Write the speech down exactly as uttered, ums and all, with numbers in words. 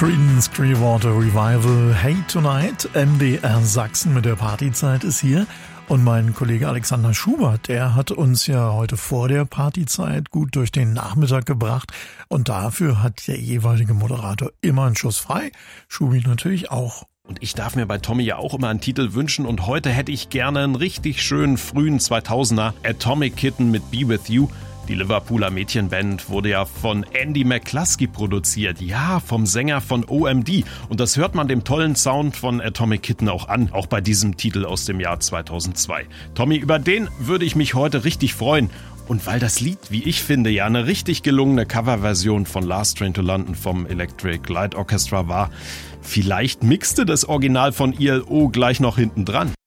Creedence Clearwater Revival, Hey Tonight, M D R Sachsen mit der Partyzeit ist hier. Und mein Kollege Alexander Schubert, der hat uns ja heute vor der Partyzeit gut durch den Nachmittag gebracht. Und dafür hat der jeweilige Moderator immer einen Schuss frei. Schubi natürlich auch. Und ich darf mir bei Tommy ja auch immer einen Titel wünschen und heute hätte ich gerne einen richtig schönen frühen zweitausender Atomic Kitten mit Be With You. Die Liverpooler Mädchenband wurde ja von Andy McCluskey produziert, ja, vom Sänger von O M D. Und das hört man dem tollen Sound von Atomic Kitten auch an, auch bei diesem Titel aus dem Jahr zweitausendzwei. Tommy, über den würde ich mich heute richtig freuen. Und weil das Lied, wie ich finde, ja eine richtig gelungene Coverversion von Last Train to London vom Electric Light Orchestra war, vielleicht mixte das Original von I L O gleich noch hinten dran.